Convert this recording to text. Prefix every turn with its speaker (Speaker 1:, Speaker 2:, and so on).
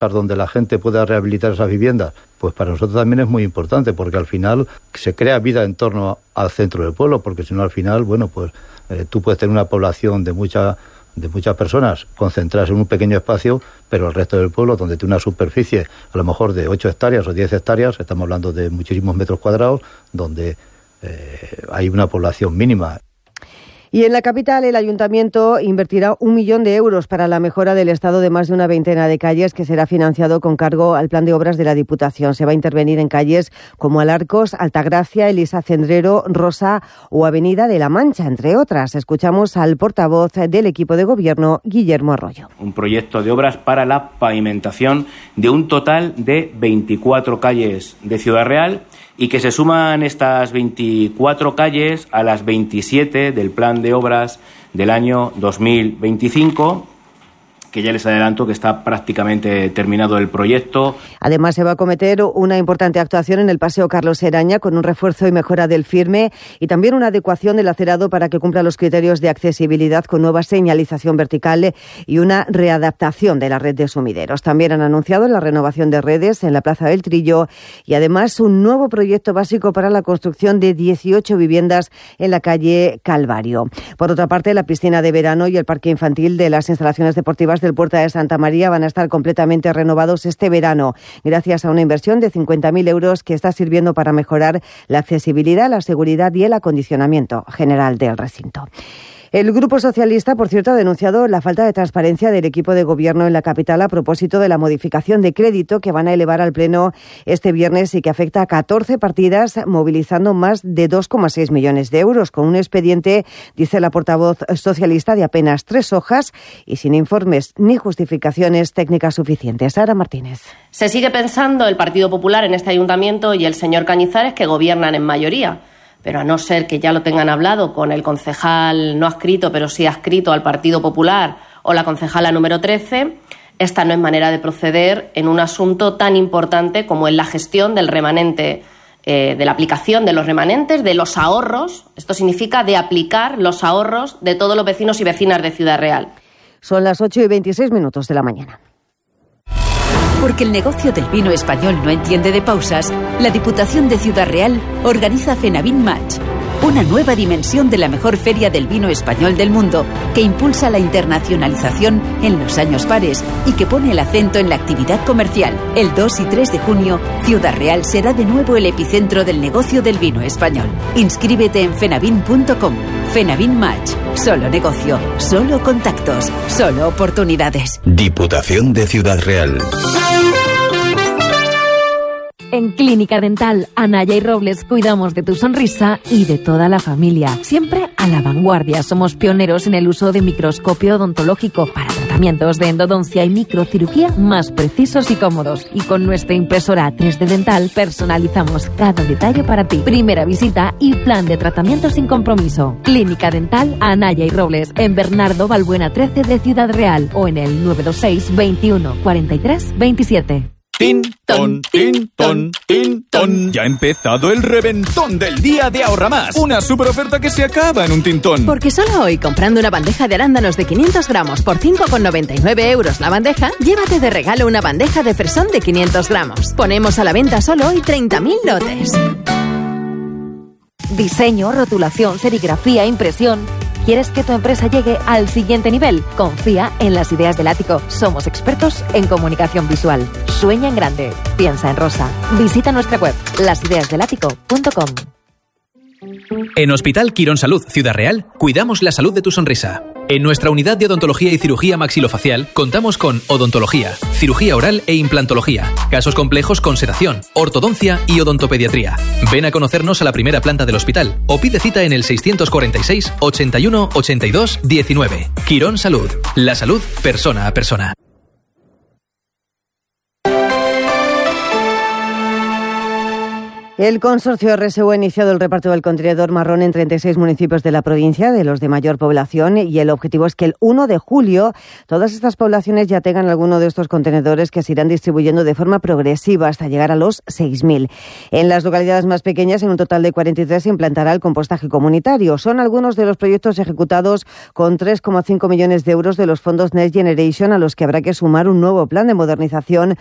Speaker 1: donde la gente pueda rehabilitar esas viviendas, pues para nosotros también es muy importante, porque al final se crea vida en torno al centro del pueblo, porque si no al final, bueno, pues tú puedes tener una población de muchas personas concentradas en un pequeño espacio, pero el resto del pueblo, donde tiene una superficie a lo mejor de 8 hectáreas o 10 hectáreas, estamos hablando de muchísimos metros cuadrados, donde hay una población mínima.
Speaker 2: Y en la capital, el Ayuntamiento invertirá 1 millón de euros para la mejora del estado de más de una veintena de calles, que será financiado con cargo al plan de obras de la Diputación. Se va a intervenir en calles como Alarcos, Altagracia, Elisa Cendrero, Rosa o Avenida de la Mancha, entre otras. Escuchamos al portavoz del equipo de gobierno, Guillermo Arroyo.
Speaker 3: Un proyecto de obras para la pavimentación de un total de 24 calles de Ciudad Real, y que se suman estas 24 calles a las 27 del plan de obras del año 2025, que ya les adelanto que está prácticamente terminado el proyecto.
Speaker 2: Además, se va a acometer una importante actuación en el Paseo Carlos Eraña, con un refuerzo y mejora del firme y también una adecuación del acerado para que cumpla los criterios de accesibilidad, con nueva señalización vertical y una readaptación de la red de sumideros. También han anunciado la renovación de redes en la Plaza del Trillo y además un nuevo proyecto básico para la construcción de 18 viviendas en la calle Calvario. Por otra parte, la piscina de verano y el parque infantil de las instalaciones deportivas del Puerta de Santa María van a estar completamente renovados este verano, gracias a una inversión de 50.000 euros que está sirviendo para mejorar la accesibilidad, la seguridad y el acondicionamiento general del recinto. El Grupo Socialista, por cierto, ha denunciado la falta de transparencia del equipo de gobierno en la capital a propósito de la modificación de crédito que van a elevar al Pleno este viernes y que afecta a 14 partidas, movilizando más de 2,6 millones de euros, con un expediente, dice la portavoz socialista, de apenas 3 hojas y sin informes ni justificaciones técnicas suficientes. Sara Martínez.
Speaker 4: Se sigue pensando el Partido Popular en este ayuntamiento y el señor Cañizares que gobiernan en mayoría. Pero a no ser que ya lo tengan hablado con el concejal no adscrito, pero sí adscrito al Partido Popular, o la concejala número 13, esta no es manera de proceder en un asunto tan importante como es la gestión del remanente, de la aplicación de los remanentes, de los ahorros. Esto significa de aplicar los ahorros de todos los vecinos y vecinas de Ciudad Real.
Speaker 2: Son las 8:26 de la mañana.
Speaker 5: Porque el negocio del vino español no entiende de pausas, la Diputación de Ciudad Real organiza Fenavin Match, una nueva dimensión de la mejor feria del vino español del mundo, que impulsa la internacionalización en los años pares y que pone el acento en la actividad comercial. El 2 y 3 de junio, Ciudad Real será de nuevo el epicentro del negocio del vino español. Inscríbete en fenavin.com. Fenavin Match. Solo negocio, solo contactos, solo oportunidades.
Speaker 6: Diputación de Ciudad Real.
Speaker 7: En Clínica Dental Anaya y Robles cuidamos de tu sonrisa y de toda la familia. Siempre a la vanguardia. Somos pioneros en el uso de microscopio odontológico para tratamientos de endodoncia y microcirugía más precisos y cómodos. Y con nuestra impresora 3D Dental personalizamos cada detalle para ti. Primera visita y plan de tratamiento sin compromiso. Clínica Dental Anaya y Robles, en Bernardo Balbuena 13 de Ciudad Real, o en el 926 21 43 27.
Speaker 8: Tin, ton, tin, ton, tin, ton. Ya ha empezado el reventón del día de Ahorra Más. Una super oferta que se acaba en un tintón.
Speaker 9: Porque solo hoy, comprando una bandeja de arándanos de 500 gramos por 5,99 euros la bandeja, llévate de regalo una bandeja de fresón de 500 gramos. Ponemos a la venta solo hoy 30.000 lotes.
Speaker 7: Diseño, rotulación, serigrafía, impresión. ¿Quieres que tu empresa llegue al siguiente nivel? Confía en Las Ideas del Ático. Somos expertos en comunicación visual. Sueña en grande. Piensa en rosa. Visita nuestra web, lasideasdelático.com.
Speaker 10: En Hospital Quirón Salud Ciudad Real, cuidamos la salud de tu sonrisa. En nuestra unidad de odontología y cirugía maxilofacial contamos con odontología, cirugía oral e implantología, casos complejos con sedación, ortodoncia y odontopediatría. Ven a conocernos a la primera planta del hospital o pide cita en el 646 81 82 19. Quirón Salud, la salud persona a persona.
Speaker 2: El consorcio RSU ha iniciado el reparto del contenedor marrón en 36 municipios de la provincia, de los de mayor población, y el objetivo es que el 1 de julio todas estas poblaciones ya tengan alguno de estos contenedores que se irán distribuyendo de forma progresiva hasta llegar a los 6.000. En las localidades más pequeñas, en un total de 43, se implantará el compostaje comunitario. Son algunos de los proyectos ejecutados con 3,5 millones de euros de los fondos Next Generation, a los que habrá que sumar un nuevo plan de modernización